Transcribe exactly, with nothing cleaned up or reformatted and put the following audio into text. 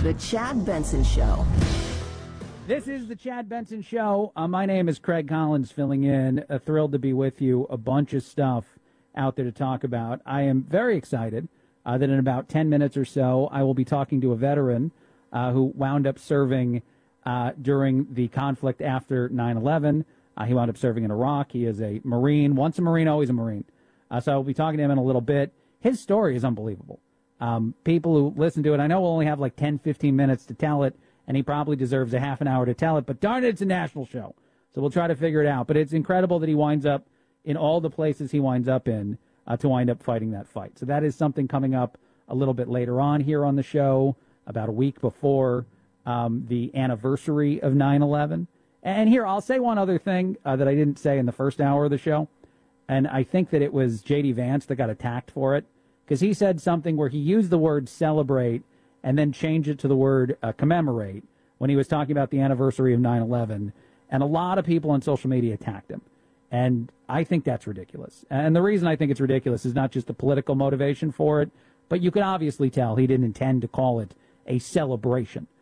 The Chad Benson Show. This is the Chad Benson Show. Uh, my name is Craig Collins, filling in. Uh, thrilled to be with you. A bunch of stuff out there to talk about. I am very excited uh, that in about ten minutes or so, I will be talking to a veteran uh, who wound up serving uh, during the conflict after nine eleven. Uh, he wound up serving in Iraq. He is a Marine. Once a Marine, always a Marine. Uh, so I'll be talking to him in a little bit. His story is unbelievable. Um, people who listen to it, I know we'll only have like ten, fifteen minutes to tell it, and he probably deserves a half an hour to tell it, but darn it, it's a national show. So we'll try to figure it out. But it's incredible that he winds up in all the places he winds up in uh, to wind up fighting that fight. So that is something coming up a little bit later on here on the show, about a week before um, the anniversary of nine eleven. And here, I'll say one other thing uh, that I didn't say in the first hour of the show, and I think that it was J D. Vance that got attacked for it, because he said something where he used the word celebrate and then changed it to the word uh, commemorate when he was talking about the anniversary of nine eleven. And a lot of people on social media attacked him. And I think that's ridiculous. And the reason I think it's ridiculous is not just the political motivation for it, but you can obviously tell he didn't intend to call it a celebration.